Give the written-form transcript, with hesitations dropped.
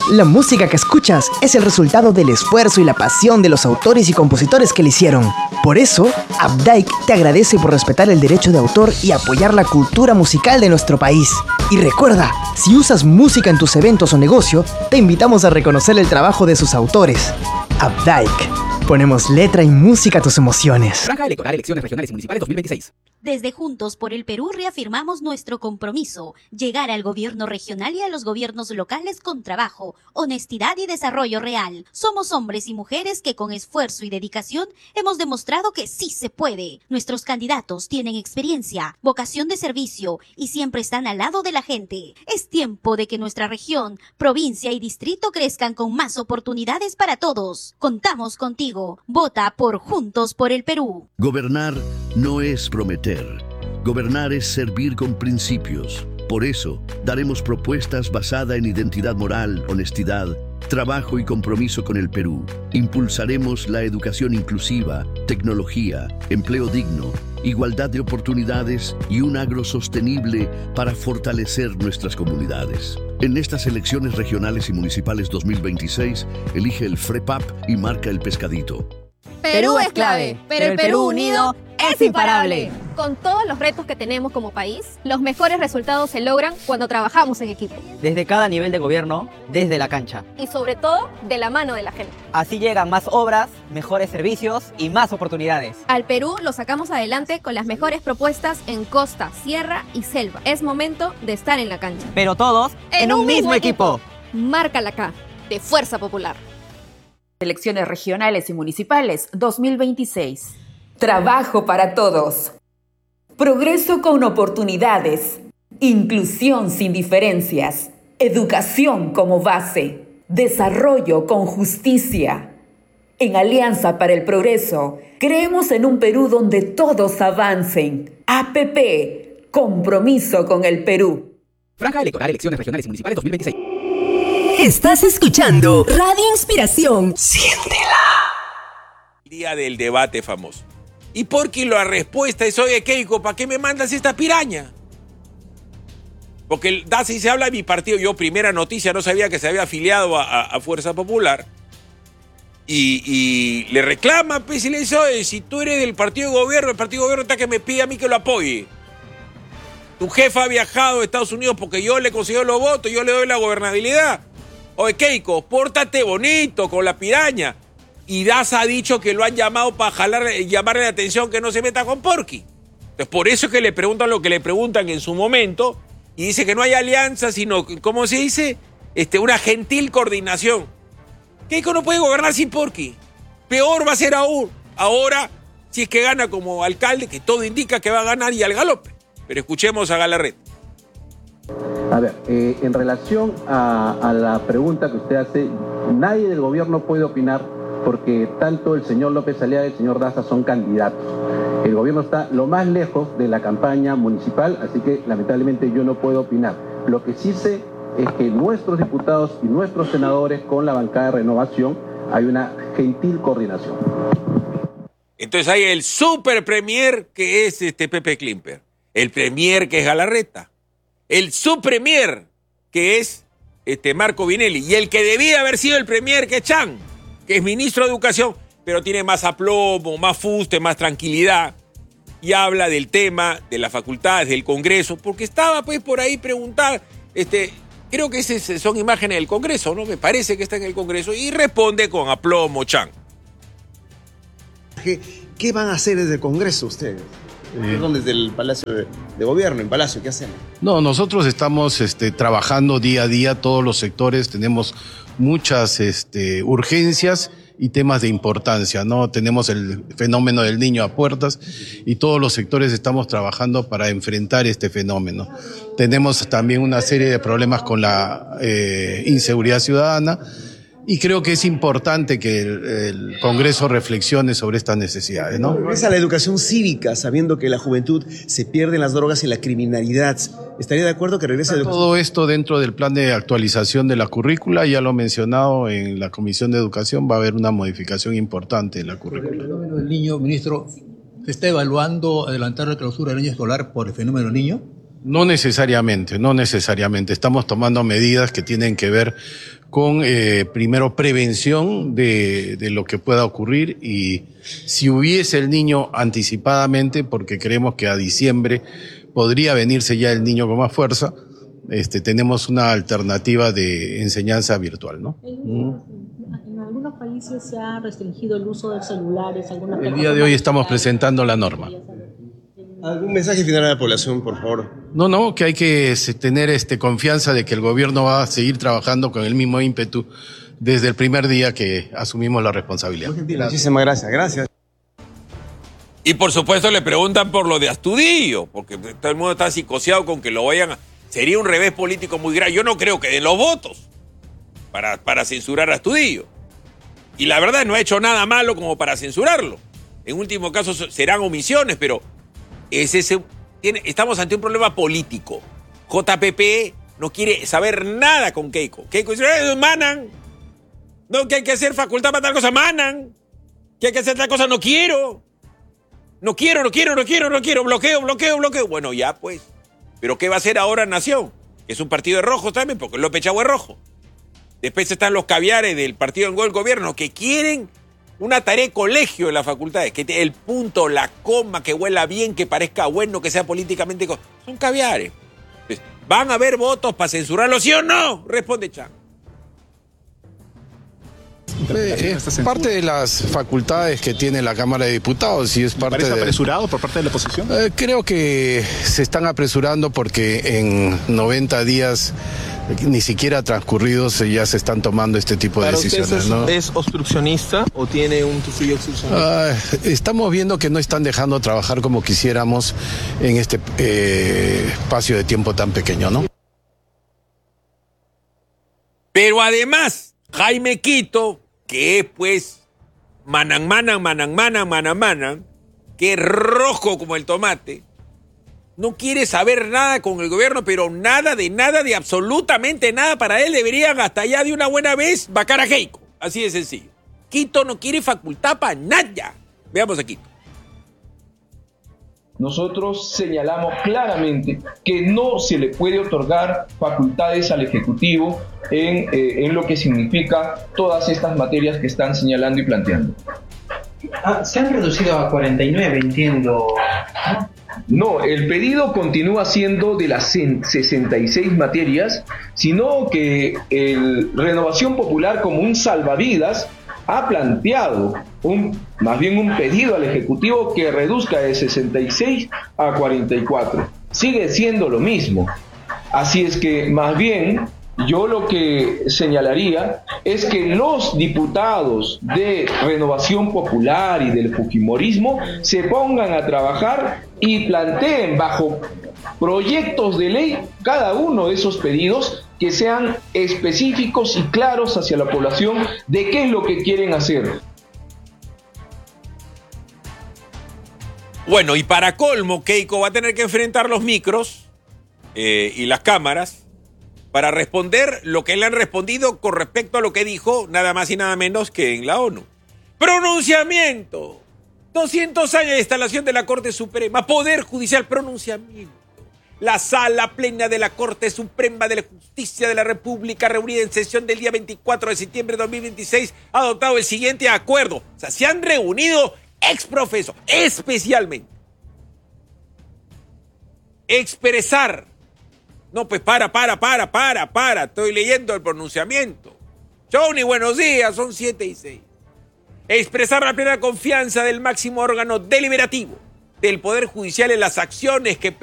La música que escuchas es el resultado del esfuerzo y la pasión de los autores y compositores que la hicieron. Por eso, Updike te agradece por respetar el derecho de autor y apoyar la cultura musical de nuestro país. Y recuerda, si usas música en tus eventos o negocio, te invitamos a reconocer el trabajo de sus autores. Updike. Ponemos letra y música a tus emociones. Franja electoral, elecciones regionales y municipales 2026. Desde Juntos por el Perú reafirmamos nuestro compromiso, llegar al gobierno regional y a los gobiernos locales con trabajo, honestidad y desarrollo real. Somos hombres y mujeres que con esfuerzo y dedicación hemos demostrado que sí se puede. Nuestros candidatos tienen experiencia, vocación de servicio y siempre están al lado de la gente. Es tiempo de que nuestra región, provincia y distrito crezcan con más oportunidades para todos. Contamos contigo. Vota por Juntos por el Perú. Gobernar no es prometer. Gobernar es servir con principios. Por eso, daremos propuestas basadas en identidad moral, honestidad, trabajo y compromiso con el Perú. Impulsaremos la educación inclusiva, tecnología, empleo digno, igualdad de oportunidades y un agro sostenible para fortalecer nuestras comunidades. En estas elecciones regionales y municipales 2026, elige el FREPAP y marca el pescadito. Perú es clave, pero el Perú unido es imparable. Con todos los retos que tenemos como país, los mejores resultados se logran cuando trabajamos en equipo. Desde cada nivel de gobierno, desde la cancha. Y sobre todo, de la mano de la gente. Así llegan más obras, mejores servicios y más oportunidades. Al Perú lo sacamos adelante con las mejores propuestas en costa, sierra y selva. Es momento de estar en la cancha. Pero todos en un mismo equipo. Marca la K, de Fuerza Popular. Elecciones regionales y municipales 2026. Trabajo para todos. Progreso con oportunidades. Inclusión sin diferencias. Educación como base. Desarrollo con justicia. En Alianza para el Progreso, creemos en un Perú donde todos avancen. APP. Compromiso con el Perú. Franja electoral, elecciones regionales y municipales 2026. Estás escuchando Radio Inspiración. Siéntela. Día del debate famoso. ¿Y por qué la respuesta es, oye, Keiko, ¿para qué me mandas esta piraña? Porque si se habla de mi partido, yo primera noticia, no sabía que se había afiliado a Fuerza Popular. Y le reclama, pues, y le dice, oye, si tú eres del partido de gobierno, el partido de gobierno está que me pide a mí que lo apoye. Tu jefa ha viajado a Estados Unidos porque yo le consigo los votos, yo le doy la gobernabilidad. Oye, Keiko, pórtate bonito con la piraña. Y Daza ha dicho que lo han llamado para llamarle la atención que no se meta con Porky. Entonces, por eso es que le preguntan lo que le preguntan en su momento y dice que no hay alianza, sino, ¿cómo se dice? Una gentil coordinación. Keiko no puede gobernar sin Porky. Peor va a ser aún ahora si es que gana como alcalde, que todo indica que va a ganar y al galope. Pero escuchemos a Galarreta. A ver, en relación a la pregunta que usted hace, nadie del gobierno puede opinar porque tanto el señor López Aliaga y el señor Daza son candidatos. El gobierno está lo más lejos de la campaña municipal, así que lamentablemente yo no puedo opinar. Lo que sí sé es que nuestros diputados y nuestros senadores con la bancada de Renovación hay una gentil coordinación. Entonces hay el super premier que es Pepe Klimper, el premier que es Galarreta, el subpremier que es Marco Vinelli y el que debía haber sido el premier que es Chan, que es ministro de Educación, pero tiene más aplomo, más fuste, más tranquilidad y habla del tema de las facultades, del Congreso, porque estaba pues por ahí preguntar, creo que son imágenes del Congreso, ¿no? Me parece que está en el Congreso y responde con aplomo Chan. ¿Qué van a hacer desde el Congreso ustedes? Desde el Palacio de Gobierno, en Palacio, ¿qué hacemos? No, nosotros estamos trabajando día a día, todos los sectores, tenemos muchas urgencias y temas de importancia, ¿no? Tenemos el fenómeno del niño a puertas y todos los sectores estamos trabajando para enfrentar este fenómeno. Tenemos también una serie de problemas con la inseguridad ciudadana y creo que es importante que el Congreso reflexione sobre estas necesidades, ¿no? Regresa a la educación cívica, sabiendo que la juventud se pierde en las drogas y la criminalidad. ¿Estaría de acuerdo que regrese a la educación? Todo esto dentro del plan de actualización de la currícula, ya lo he mencionado en la Comisión de Educación, va a haber una modificación importante en la currícula. El fenómeno del niño, ministro, ¿se está evaluando adelantar la clausura del año escolar por el fenómeno del niño? No necesariamente. Estamos tomando medidas que tienen que ver con primero prevención de lo que pueda ocurrir, y si hubiese el niño anticipadamente, porque creemos que a diciembre podría venirse ya el niño con más fuerza, tenemos una alternativa de enseñanza virtual, ¿no? En algunos países se ha restringido el uso de celulares. El día de hoy estamos presentando la norma. ¿Algún mensaje final a la población, por favor? No, que hay que tener confianza de que el gobierno va a seguir trabajando con el mismo ímpetu desde el primer día que asumimos la responsabilidad. Muchísimas gracias. Gracias. Y por supuesto le preguntan por lo de Astudillo, porque todo el mundo está psicoseado con que lo vayan a... Sería un revés político muy grave. Yo no creo que den los votos para censurar a Astudillo. Y la verdad no ha hecho nada malo como para censurarlo. En último caso serán omisiones, pero estamos ante un problema político. JPP no quiere saber nada con Keiko. Keiko dice, manan. No, que hay que hacer facultad para tal cosa, manan. Que hay que hacer tal cosa, no quiero. No quiero. Bloqueo. Bueno, ya pues. Pero ¿qué va a hacer ahora Nación? Que es un partido de rojos también, porque López Chavo es rojo. Después están los caviares del partido en gobierno que quieren una tarea de colegio en las facultades, que el punto, la coma, que huela bien, que parezca bueno, que sea políticamente... Son caviares. Entonces, ¿van a haber votos para censurarlo, sí o no? Responde Chan. Es parte de las facultades que tiene la Cámara de Diputados y es parte ¿Parece apresurado por parte de la oposición? Creo que se están apresurando porque en 90 días ni siquiera transcurridos ya se están tomando este tipo de decisiones, ¿no? ¿Es obstruccionista o tiene un tufillo obstruccionista? Estamos viendo que no están dejando trabajar como quisiéramos en este espacio de tiempo tan pequeño, ¿no? Pero además, Jaime Quito, que es pues manan, que es rojo como el tomate, no quiere saber nada con el gobierno, pero nada, de absolutamente nada. Para él deberían hasta ya de una buena vez vacar a Keiko. Así de sencillo. Quito no quiere facultad para nada. Veamos a Quito. Nosotros señalamos claramente que no se le puede otorgar facultades al Ejecutivo en lo que significa todas estas materias que están señalando y planteando. Se han reducido a 49, entiendo. No, el pedido continúa siendo de las 66 materias, sino que Renovación Popular, como un salvavidas, ha planteado más bien un pedido al Ejecutivo que reduzca de 66 a 44. Sigue siendo lo mismo. Así es que más bien yo lo que señalaría es que los diputados de Renovación Popular y del fujimorismo se pongan a trabajar y planteen bajo proyectos de ley cada uno de esos pedidos que sean específicos y claros hacia la población de qué es lo que quieren hacer. Bueno, y para colmo, Keiko va a tener que enfrentar los micros y las cámaras para responder lo que le han respondido con respecto a lo que dijo nada más y nada menos que en la ONU. Pronunciamiento. 200 años de instalación de la Corte Suprema. Poder Judicial, pronunciamiento. La Sala Plena de la Corte Suprema de la Justicia de la República, reunida en sesión del día 24 de septiembre de 2026, ha adoptado el siguiente acuerdo. O sea, se han reunido ex profeso, especialmente. Expresar. No, pues para. Estoy leyendo el pronunciamiento. Johnny, buenos días, son 7:06. Expresar la plena confianza del máximo órgano deliberativo del Poder Judicial en las acciones que